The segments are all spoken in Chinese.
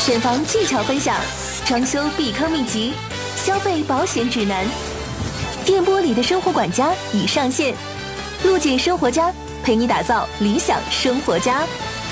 选房技巧分享，装修避坑秘籍，消费保险指南。电波里的生活管家已上线，陆姐生活家陪你打造理想生活家。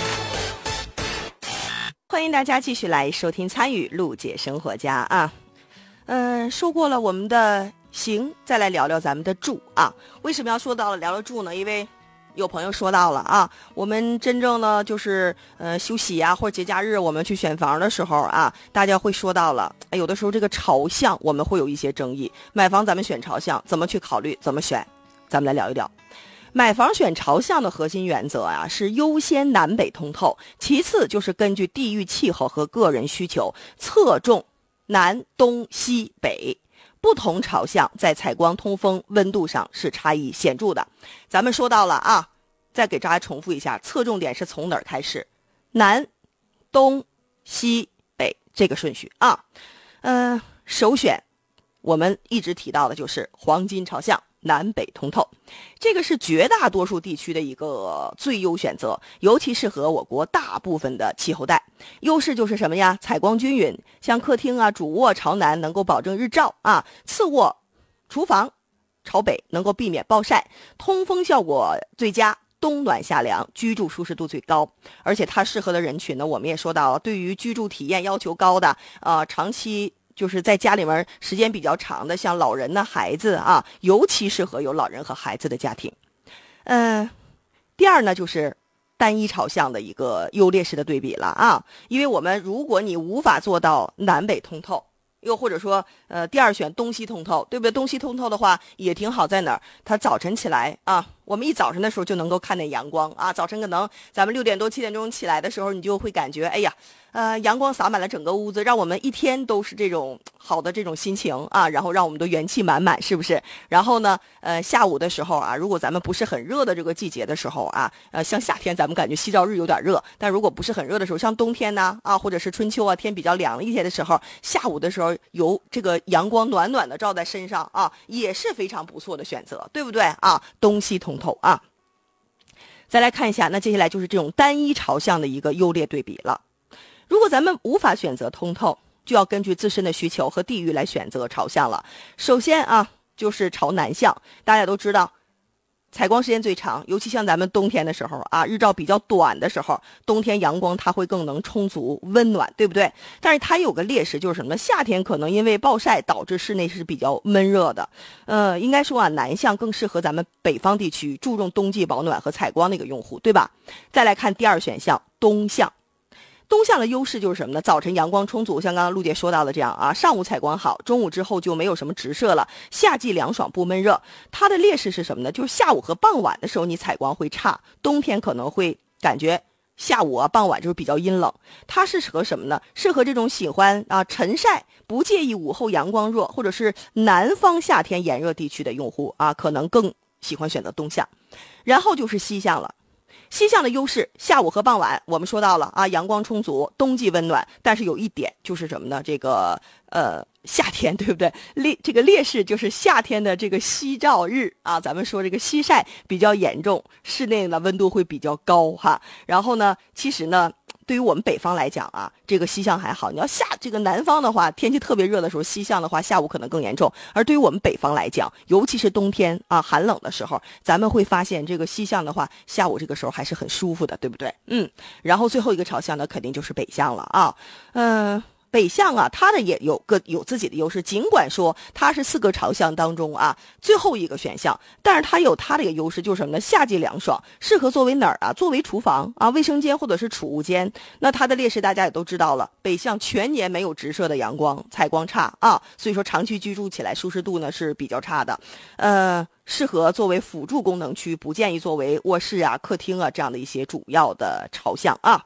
欢迎大家继续来收听参与陆姐生活家啊。说过了我们的行，再来聊聊咱们的住啊。为什么要说到了聊聊住呢？因为有朋友说到了啊，我们真正呢就是休息啊或者节假日我们去选房的时候啊，大家会说到了，有的时候这个朝向我们会有一些争议。买房咱们选朝向怎么去考虑，怎么选，咱们来聊一聊。买房选朝向的核心原则啊，是优先南北通透，其次就是根据地域气候和个人需求，侧重南东西北。不同朝向在采光、通风、温度上是差异显著的。咱们说到了啊，再给大家重复一下，侧重点是从哪儿开始？南、东、西、北这个顺序啊。首选我们一直提到的就是黄金朝向，南北通透，这个是绝大多数地区的一个最优选择，尤其适合我国大部分的气候带。优势就是什么呀？采光均匀，像客厅啊、主卧朝南能够保证日照啊，次卧、厨房朝北能够避免暴晒，通风效果最佳，冬暖夏凉，居住舒适度最高。而且它适合的人群呢，我们也说到，对于居住体验要求高的长期就是在家里面时间比较长的，像老人呢、孩子啊，尤其适合有老人和孩子的家庭。第二呢，就是单一朝向的一个优劣势的对比了啊。因为我们如果你无法做到南北通透，又或者说第二选东西通透，对不对？东西通透的话也挺好，在哪儿？它早晨起来啊，我们一早晨的时候就能够看见阳光啊。早晨可能咱们6点多7点钟起来的时候，你就会感觉哎呀，阳光洒满了整个屋子，让我们一天都是这种好的这种心情啊，然后让我们的元气满满，是不是？然后呢，下午的时候啊，如果咱们不是很热的这个季节的时候啊，像夏天咱们感觉夕照日有点热，但如果不是很热的时候，像冬天呢啊，或者是春秋啊，天比较凉一些的时候，下午的时候有这个阳光暖暖的照在身上啊，也是非常不错的选择，对不对啊？东西通透啊。再来看一下，那接下来就是这种单一朝向的一个优劣对比了。如果咱们无法选择通透，就要根据自身的需求和地域来选择朝向了。首先啊，就是朝南向，大家都知道采光时间最长，尤其像咱们冬天的时候啊，日照比较短的时候，冬天阳光它会更能充足温暖，对不对？但是它有个劣势就是什么呢？夏天可能因为暴晒导致室内是比较闷热的。应该说啊，南向更适合咱们北方地区注重冬季保暖和采光的一个用户，对吧？再来看第二选项，东向。东向的优势就是什么呢？早晨阳光充足，像刚刚陆姐说到的这样啊，上午采光好，中午之后就没有什么直射了，夏季凉爽不闷热。它的劣势是什么呢？就是下午和傍晚的时候你采光会差，冬天可能会感觉下午啊傍晚就是比较阴冷。它是适合什么呢？适合这种喜欢晨晒，不介意午后阳光热，或者是南方夏天炎热地区的用户啊，可能更喜欢选择东向。然后就是西向了。西向的优势，下午和傍晚我们说到了啊，阳光充足，冬季温暖。但是有一点就是什么呢？这个夏天对不对？这个劣势就是夏天的这个夕照日啊，咱们说这个西晒比较严重，室内呢温度会比较高哈。然后呢，其实呢，对于我们北方来讲啊，这个西向还好。你要这个南方的话，天气特别热的时候，西向的话下午可能更严重。而对于我们北方来讲，尤其是冬天啊寒冷的时候，咱们会发现这个西向的话，下午这个时候还是很舒服的，对不对？然后最后一个朝向呢，肯定就是北向了啊。北向啊，它的也有自己的优势，尽管说它是4个朝向当中啊最后一个选项，但是它有它的一个优势，就是什么呢？夏季凉爽，适合作为哪儿啊？作为厨房啊、卫生间或者是储物间。那它的劣势大家也都知道了，北向全年没有直射的阳光，采光差啊，所以说长期居住起来舒适度呢是比较差的。适合作为辅助功能区，不建议作为卧室啊、客厅啊这样的一些主要的朝向啊。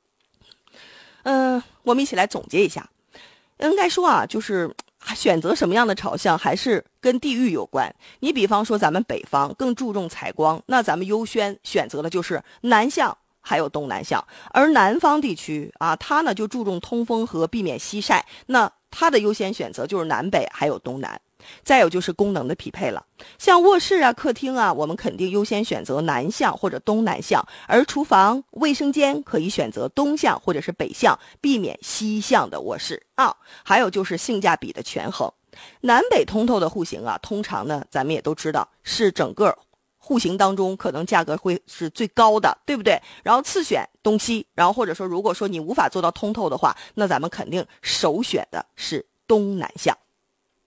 我们一起来总结一下，应该说啊，就是选择什么样的朝向还是跟地域有关。你比方说咱们北方更注重采光，那咱们优先选择的就是南向还有东南向。而南方地区啊，它呢就注重通风和避免西晒，那它的优先选择就是南北还有东南。 再有就是功能的匹配了，像卧室啊、客厅啊，我们肯定优先选择南向或者东南向，而厨房、卫生间可以选择东向或者是北向，避免西向的卧室啊。还有就是性价比的权衡，南北通透的户型啊，通常呢，咱们也都知道是整个户型当中可能价格会是最高的，对不对？然后次选东西，然后或者说如果说你无法做到通透的话，那咱们肯定首选的是东南向。